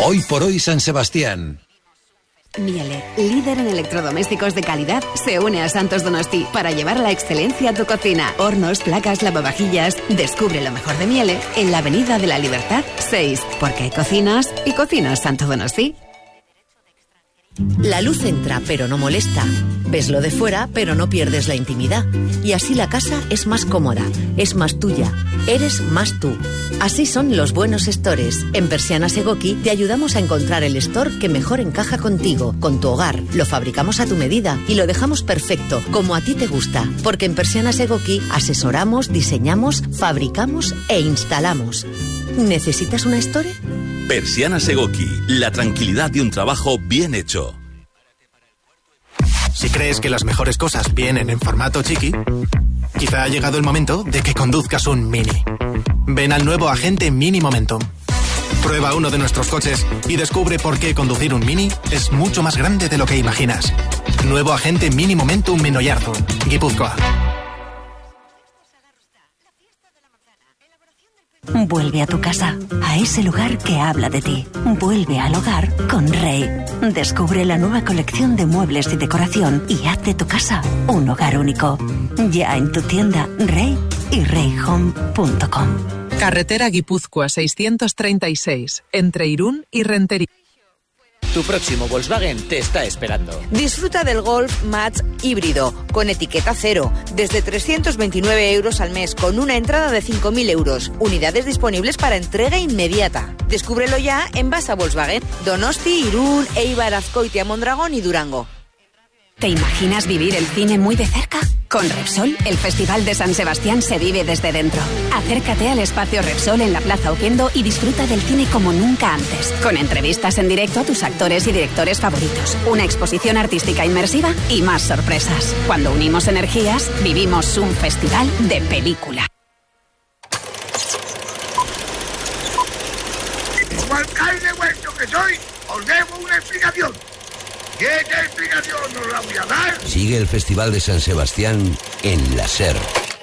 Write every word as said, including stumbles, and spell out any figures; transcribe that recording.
Hoy por hoy San Sebastián. Miele, líder en electrodomésticos de calidad, se une a Santos Donosti para llevar la excelencia a tu cocina. Hornos, placas, lavavajillas. Descubre lo mejor de Miele en la Avenida de la Libertad seis, porque hay cocinas y cocinas Santos Donosti. La luz entra, pero no molesta. Ves lo de fuera, pero no pierdes la intimidad. Y así la casa es más cómoda, es más tuya, eres más tú. Así son los buenos stores. En Persianas Egoki te ayudamos a encontrar el store que mejor encaja contigo, con tu hogar. Lo fabricamos a tu medida y lo dejamos perfecto, como a ti te gusta. Porque en Persianas Egoki asesoramos, diseñamos, fabricamos e instalamos. ¿Necesitas una store? Persianas Egoki, la tranquilidad de un trabajo bien hecho. Si crees que las mejores cosas vienen en formato chiqui, quizá ha llegado el momento de que conduzcas un Mini. Ven al nuevo Agente Mini Momentum. Prueba uno de nuestros coches y descubre por qué conducir un Mini es mucho más grande de lo que imaginas. Nuevo Agente Mini Momentum Menoyartu, Guipúzcoa. Vuelve a tu casa, a ese lugar que habla de ti. Vuelve al hogar con Rey. Descubre la nueva colección de muebles y decoración y haz de tu casa un hogar único. Ya en tu tienda Rey y rey home punto com. Carretera Guipúzcoa seiscientos treinta y seis, entre Irún y Rentería. Tu próximo Volkswagen te está esperando. Disfruta del Golf Match híbrido, con etiqueta cero, desde trescientos veintinueve euros al mes, con una entrada de cinco mil euros. Unidades disponibles para entrega inmediata. Descúbrelo ya en Basa Volkswagen, Donosti, Irún, Eibar, Azkoitia, Mondragón y Durango. ¿Te imaginas vivir el cine muy de cerca? Con Repsol, el Festival de San Sebastián se vive desde dentro. Acércate al espacio Repsol en la Plaza Oquendo y disfruta del cine como nunca antes. Con entrevistas en directo a tus actores y directores favoritos, una exposición artística inmersiva y más sorpresas. Cuando unimos energías, vivimos un festival de película. Como alcalde vuestro que soy, os debo una explicación. ¿Qué explicación nos la voy a dar? Sigue el Festival de San Sebastián en la SER.